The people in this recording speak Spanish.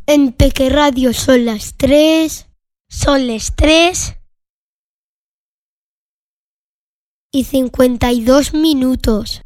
En Peque Radio son las 3. Son las 3:52.